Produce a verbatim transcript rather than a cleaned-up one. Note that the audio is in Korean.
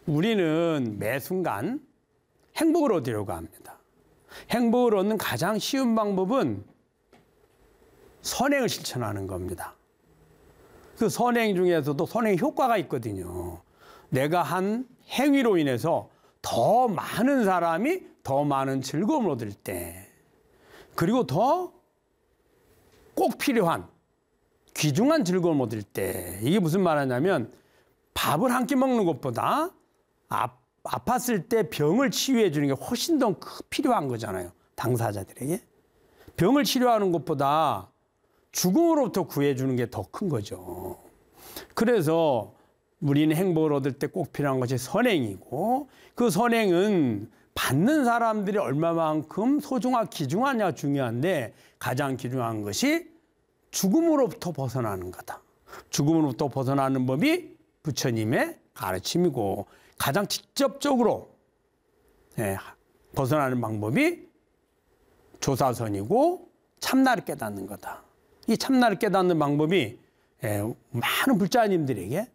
우리는 매 순간 행복을 얻으려고 합니다. 행복을 얻는 가장 쉬운 방법은 선행을 실천하는 겁니다. 그 선행 중에서도 선행 효과가 있거든요. 내가 한 행위로 인해서 더 많은 사람이 더 많은 즐거움을 얻을 때, 그리고 더 꼭 필요한 귀중한 즐거움을 얻을 때, 이게 무슨 말하냐면 밥을 한 끼 먹는 것보다 아, 아팠을 때 병을 치유해 주는 게 훨씬 더 필요한 거잖아요. 당사자들에게. 병을 치료하는 것보다 죽음으로부터 구해주는 게 더 큰 거죠. 그래서 우리는 행복을 얻을 때 꼭 필요한 것이 선행이고, 그 선행은 받는 사람들이 얼마만큼 소중하고 귀중하냐 중요한데, 가장 귀중한 것이 죽음으로부터 벗어나는 거다. 죽음으로부터 벗어나는 법이 부처님의 가르침이고, 가장 직접적으로 벗어나는 방법이 조사선이고 참나를 깨닫는 거다. 이 참나를 깨닫는 방법이 많은 불자님들에게